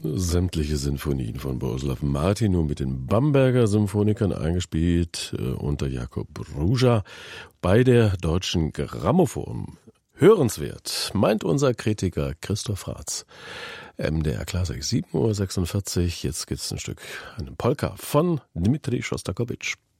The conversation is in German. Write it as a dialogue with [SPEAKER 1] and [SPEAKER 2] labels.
[SPEAKER 1] Sämtliche Sinfonien von Bohuslav Martinu mit den Bamberger Symphonikern eingespielt unter Jakob Ruja bei der Deutschen Grammophon. Hörenswert, meint unser Kritiker Christoph Raths. MDR Klassik, 7:46 Uhr. Jetzt gibt's ein Stück, eine Polka von Dmitri Schostakowitsch.